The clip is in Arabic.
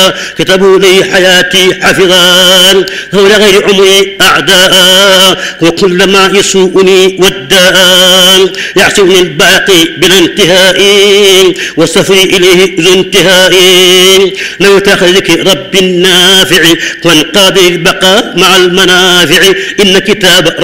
كتبوا لي حياتي حفظان هو لغير عمري أعداء وكلما يسوءني والداء يعصوني الباقي بلا انتهاء وسفري إليه ذو انتهاء لو تأخذ ذكر رب النافع وانقاد البقاء مع المنافع إن كتاب